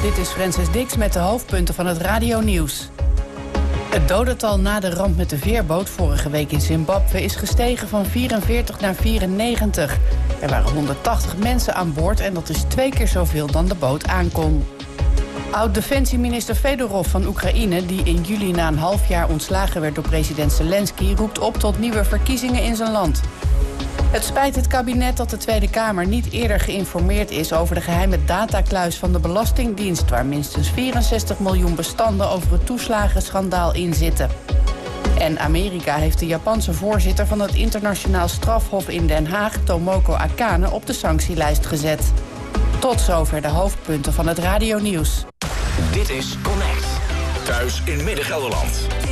Dit is Francis Dix met de hoofdpunten van het radionieuws. Het dodental na de ramp met de veerboot vorige week in Zimbabwe is gestegen van 44 naar 94. Er waren 180 mensen aan boord en dat is 2 keer zoveel dan de boot aankon. Oud-defensieminister Fedorov van Oekraïne, die in juli na een half jaar ontslagen werd door president Zelensky, roept op tot nieuwe verkiezingen in zijn land. Het spijt het kabinet dat de Tweede Kamer niet eerder geïnformeerd is over de geheime datakluis van de Belastingdienst, waar minstens 64 miljoen bestanden over het toeslagenschandaal in zitten. En Amerika heeft de Japanse voorzitter van het internationaal strafhof in Den Haag, Tomoko Akane, op de sanctielijst gezet. Tot zover de hoofdpunten van het radionieuws. Dit is Connect. Thuis in Midden-Gelderland.